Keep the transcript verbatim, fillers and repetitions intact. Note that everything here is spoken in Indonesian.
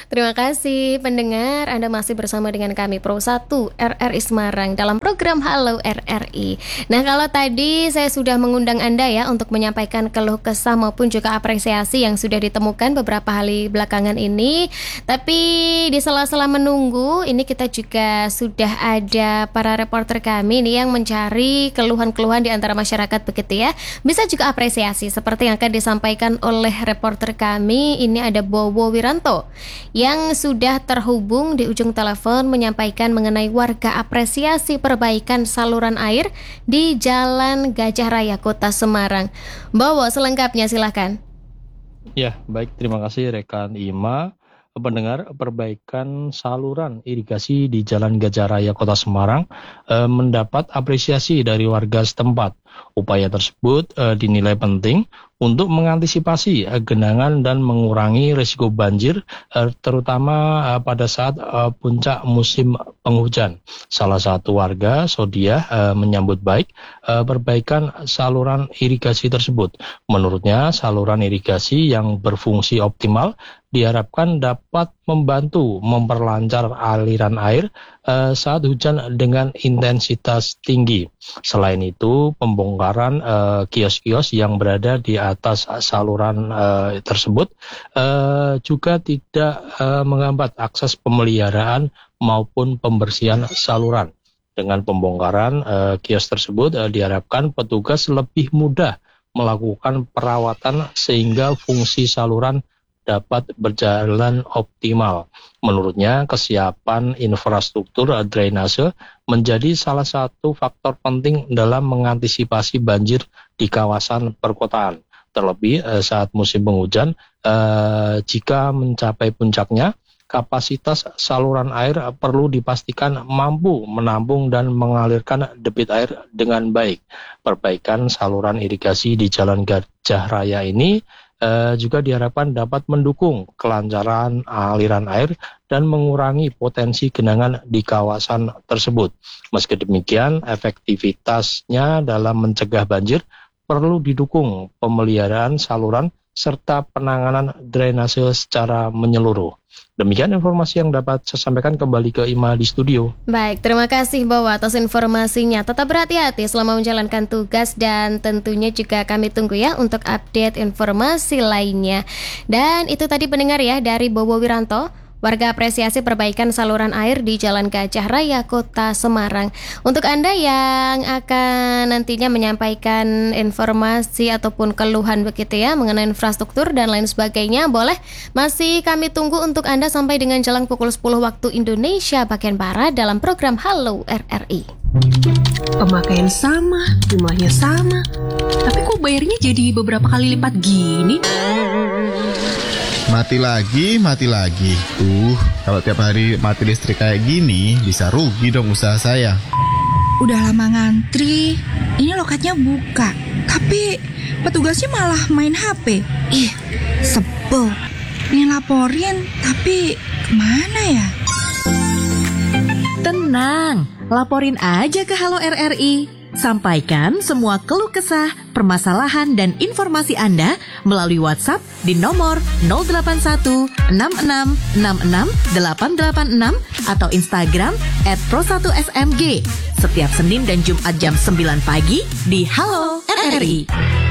Terima kasih pendengar, Anda masih bersama dengan kami Pro satu R R I Semarang dalam program Halo R R I. Nah, kalau tadi saya sudah mengundang Anda ya untuk menyampaikan keluh kesah maupun juga apresiasi yang sudah ditemukan beberapa hari belakangan ini. Tapi di sela-sela menunggu, ini kita juga sudah ada para reporter kami nih yang mencari keluhan-keluhan di antara masyarakat begitu ya. Bisa juga apresiasi seperti yang akan disampaikan oleh reporter kami. Ini ada Bowo Wiranto yang sudah terhubung di ujung telepon menyampaikan mengenai warga apresiasi perbaikan saluran air di Jalan Gajah Raya Kota Semarang. Bowo, selengkapnya silakan. Ya, baik, terima kasih rekan Ima. Pendengar, perbaikan saluran irigasi di Jalan Gajah Raya Kota Semarang eh, mendapat apresiasi dari warga setempat. Upaya tersebut eh, dinilai penting untuk mengantisipasi eh, genangan dan mengurangi risiko banjir, eh, terutama eh, pada saat eh, puncak musim penghujan. Salah satu warga, Sodia, eh, menyambut baik eh, perbaikan saluran irigasi tersebut. Menurutnya, saluran irigasi yang berfungsi optimal diharapkan dapat membantu memperlancar aliran air uh, saat hujan dengan intensitas tinggi. Selain itu, pembongkaran uh, kios-kios yang berada di atas saluran uh, tersebut uh, juga tidak uh, menghambat akses pemeliharaan maupun pembersihan saluran. Dengan pembongkaran uh, kios tersebut uh, diharapkan petugas lebih mudah melakukan perawatan sehingga fungsi saluran dapat berjalan optimal. Menurutnya, kesiapan infrastruktur drainase menjadi salah satu faktor penting dalam mengantisipasi banjir di kawasan perkotaan. Terlebih eh, saat musim penghujan, eh, jika mencapai puncaknya, kapasitas saluran air perlu dipastikan mampu menampung dan mengalirkan debit air dengan baik. Perbaikan saluran irigasi di Jalan Gajah Raya ini Uh, juga diharapkan dapat mendukung kelancaran aliran air dan mengurangi potensi genangan di kawasan tersebut. Meski demikian, efektivitasnya dalam mencegah banjir perlu didukung pemeliharaan saluran serta penanganan drainase secara menyeluruh. Demikian informasi yang dapat saya sampaikan, kembali ke Ima di studio. Baik, terima kasih Bowo atas informasinya. Tetap berhati-hati selama menjalankan tugas dan tentunya juga kami tunggu ya untuk update informasi lainnya. Dan itu tadi pendengar ya dari Bowo Wiranto, warga apresiasi perbaikan saluran air di Jalan Gajah Raya Kota Semarang. Untuk Anda yang akan nantinya menyampaikan informasi ataupun keluhan begitu ya mengenai infrastruktur dan lain sebagainya, boleh masih kami tunggu untuk Anda sampai dengan jelang pukul sepuluh waktu Indonesia bagian Barat dalam program Halo R R I. Pemakaian sama, jumlahnya sama, tapi kok bayarnya jadi beberapa kali lipat gini? Mati lagi, mati lagi. Tuh, kalau tiap hari mati listrik kayak gini, bisa rugi dong usaha saya. Udah lama ngantri, ini loketnya buka, tapi petugasnya malah main H P. Ih, sebel. Pengen laporin, tapi kemana ya? Tenang, laporin aja ke Halo R R I. Sampaikan semua keluh kesah, permasalahan, dan informasi Anda melalui WhatsApp di nomor nol delapan satu enam enam enam enam delapan delapan enam atau Instagram et pro satu S M G setiap Senin dan Jumat jam sembilan pagi di Halo R R I.